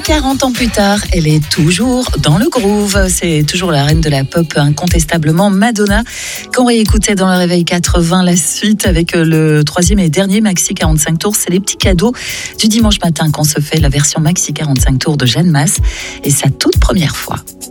40 ans plus tard, elle est toujours dans le groove. C'est toujours la reine de la pop, incontestablement Madonna, qu'on réécoutait dans le Réveil 80. La suite avec le troisième et dernier maxi 45 tours. C'est les petits cadeaux du dimanche matin qu'on se fait, la version maxi 45 tours de Jeanne Masse et sa toute première fois.